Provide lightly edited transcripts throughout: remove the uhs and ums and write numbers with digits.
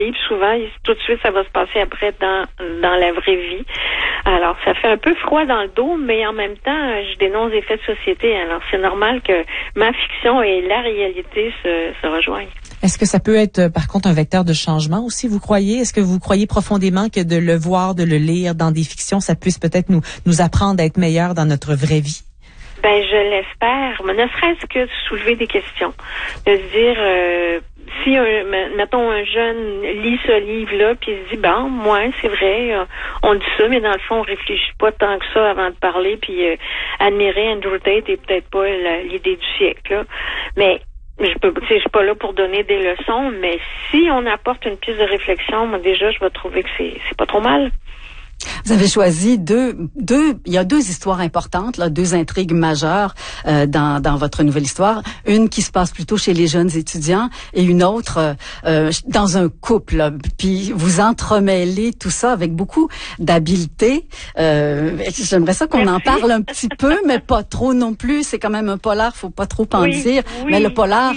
livre. Souvent, tout de suite, ça va se passer après dans la vraie vie. Alors, ça fait un peu froid dans le dos, mais en même temps, je dénonce des faits de société. Alors, c'est normal que ma fiction et la réalité se rejoignent. Est-ce que ça peut être, par contre, un vecteur de changement aussi, vous croyez? Est-ce que vous croyez profondément que de le voir, de le lire dans des fictions, ça puisse peut-être nous apprendre à être meilleurs dans notre vraie vie? Ben, je l'espère, mais ne serait-ce que de soulever des questions. De se dire, si, mettons, un jeune lit ce livre-là, puis il se dit, bon, moi, c'est vrai, on dit ça, mais dans le fond, on réfléchit pas tant que ça avant de parler, puis admirer Andrew Tate est peut-être pas l'idée du siècle, là. Mais je suis pas là pour donner des leçons, mais si on apporte une piste de réflexion, moi, déjà, je vais trouver que c'est pas trop mal. Vous avez choisi il y a deux histoires importantes, là, deux intrigues majeures dans votre nouvelle histoire. Une qui se passe plutôt chez les jeunes étudiants et une autre dans un couple. Là. Puis vous entremêlez tout ça avec beaucoup d'habileté. J'aimerais ça qu'on en parle un petit peu, mais pas trop non plus. C'est quand même un polar, faut pas trop en dire. Mais le polar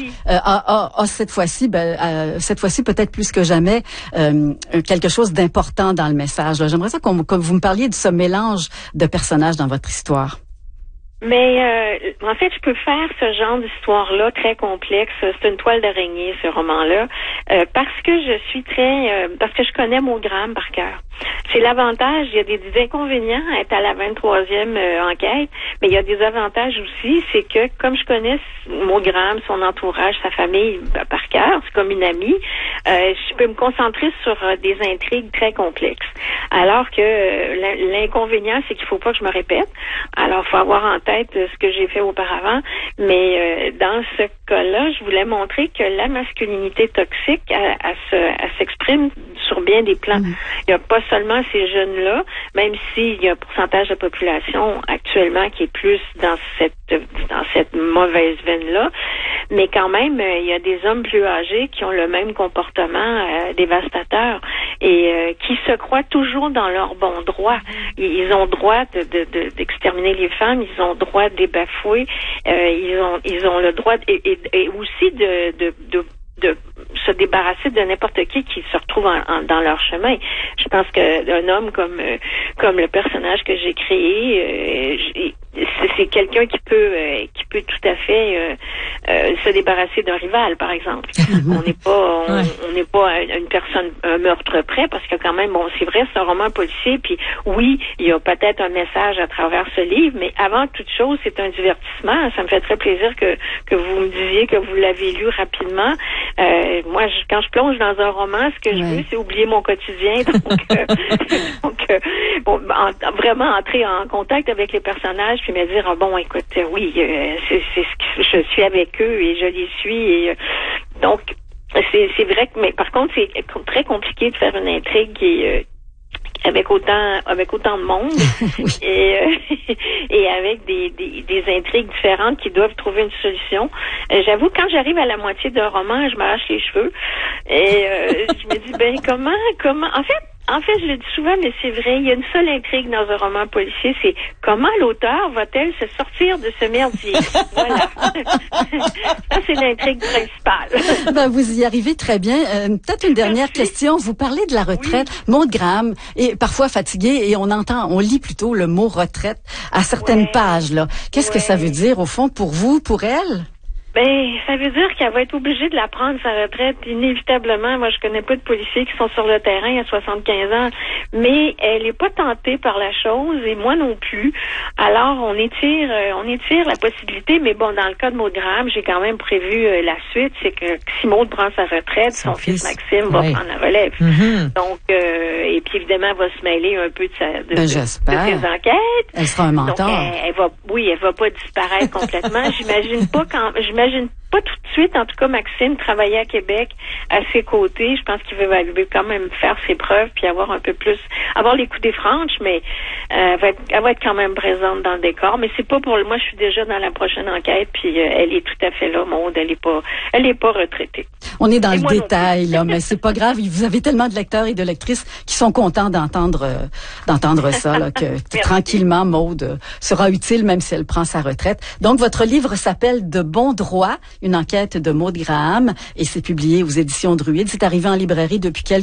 a cette fois-ci peut-être plus que jamais quelque chose d'important dans le message. Là. J'aimerais ça que vous me parliez de ce mélange de personnages dans votre histoire. Mais en fait, je peux faire ce genre d'histoire-là très complexe. C'est une toile d'araignée, ce roman-là, parce que parce que je connais Maud Graham par cœur. C'est l'avantage, il y a des inconvénients à être à la 23e enquête, mais il y a des avantages aussi, c'est que comme je connais Maud Graham, son entourage, sa famille par cœur, c'est comme une amie, je peux me concentrer sur des intrigues très complexes. Alors que l'inconvénient, c'est qu'il faut pas que je me répète. Alors, il faut avoir en tête ce que j'ai fait auparavant. Mais dans ce cas-là, je voulais montrer que la masculinité toxique, elle s'exprime sur bien des plans. Il n'y a pas seulement ces jeunes-là, même s'il y a un pourcentage de population actuellement qui est plus dans cette mauvaise veine-là, mais quand même, il y a des hommes plus âgés qui ont le même comportement dévastateur et qui se croient toujours dans leur bon droit. Ils ont droit d'exterminer les femmes, ils ont droit de les bafouer, ils ont le droit et aussi de se débarrasser de n'importe qui se retrouve dans leur chemin. Je pense qu'un homme comme le personnage que j'ai créé, c'est quelqu'un qui peut tout à fait se débarrasser d'un rival, par exemple. On n'est pas une personne, un meurtre près, parce que quand même, bon, c'est vrai, c'est un roman policier, puis oui, il y a peut-être un message à travers ce livre, mais avant toute chose, c'est un divertissement. Ça me fait très plaisir que vous me disiez que vous l'avez lu rapidement. Moi, quand je plonge dans un roman, ce que je veux, c'est oublier mon quotidien. Vraiment entrer en contact avec les personnages, puis me dire, écoute, oui, c'est ce que je suis avec eux et je les suis. Et, donc, c'est vrai que, mais par contre, c'est très compliqué de faire une intrigue qui est avec autant de monde et avec des intrigues différentes qui doivent trouver une solution. J'avoue, quand j'arrive à la moitié d'un roman, je m'arrache les cheveux et je me dis comment en fait, je le dis souvent, mais c'est vrai, il y a une seule intrigue dans un roman policier, c'est comment l'auteur va-t-elle se sortir de ce merdier? Voilà. Ça, c'est l'intrigue principale. Vous y arrivez très bien. Peut-être une dernière question. Vous parlez de la retraite. Oui. Maud Graham est parfois fatiguée et on lit plutôt le mot retraite à certaines pages, là. Qu'est-ce que ça veut dire, au fond, pour vous, pour elle? Ben, ça veut dire qu'elle va être obligée de la prendre, sa retraite, inévitablement. Moi, je connais pas de policiers qui sont sur le terrain à 75 ans, mais elle est pas tentée par la chose, et moi non plus. Alors, on étire la possibilité, mais bon, dans le cas de Maud Graham, j'ai quand même prévu la suite, c'est que si Maud prend sa retraite, son fils Maxime va prendre la relève. Donc, et puis évidemment, elle va se mêler un peu de ses enquêtes. Elle sera un mentor. Donc, elle va pas disparaître complètement. J'imagine pas tout de suite, en tout cas, Maxime travailler à Québec à ses côtés. Je pense qu'il veut quand même faire ses preuves puis avoir les coups des franches, mais elle va être quand même présente dans le décor. Mais c'est pas pour moi, je suis déjà dans la prochaine enquête, puis elle est tout à fait là, Maud. Elle est pas retraitée. On est dans le détail, là, mais c'est pas grave. Vous avez tellement de lecteurs et de lectrices qui sont contents d'entendre ça, là, que tranquillement, Maud sera utile même si elle prend sa retraite. Donc, votre livre s'appelle De bon droit, une enquête de Maud Graham, et c'est publié aux éditions Druide. C'est arrivé en librairie depuis quelques